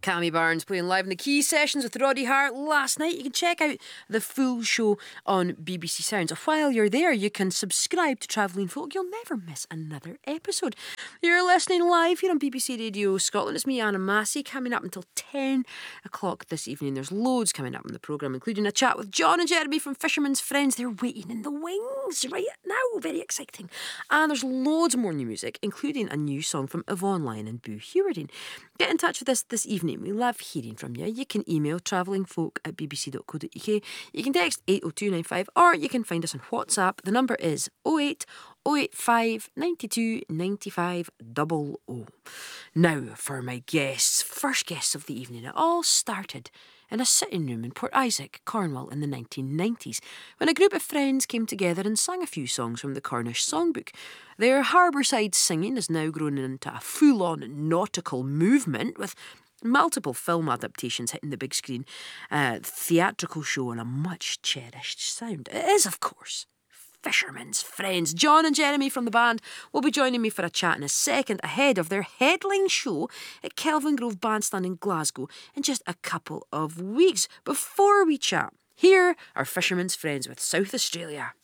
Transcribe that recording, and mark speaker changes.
Speaker 1: Cammy Barnes playing live in the Key Sessions with Roddy Hart last night. You can check out the full show on BBC Sounds. While you're there, you can subscribe to Travelling Folk. You'll never miss another episode. You're listening live here on BBC Radio Scotland. It's me, Anna Massey, coming up until 10 o'clock this evening. There's loads coming up in the programme, including a chat with John and Jeremy from Fisherman's Friends. They're waiting in the wings right now. Very exciting. And there's loads more new music, including a new song from Yvonne Lyon and Boo Hewardine. Get in touch with us this evening. We love hearing from you. You can email travellingfolk@bbc.co.uk. You can text 80295 or you can find us on WhatsApp. The number is 08 085 92 95 00. Now for my guests. First guests of the evening. It all started in a sitting room in Port Isaac, Cornwall in the 1990s, when a group of friends came together and sang a few songs from the Cornish Songbook. Their harbourside singing has now grown into a full-on nautical movement with multiple film adaptations hitting the big screen, theatrical show and a much cherished sound. It is, of course, Fisherman's Friends. John and Jeremy from the band will be joining me for a chat in a second ahead of their headline show at Kelvingrove Bandstand in Glasgow in just a couple of weeks. Before we chat, here are Fisherman's Friends with South Australia.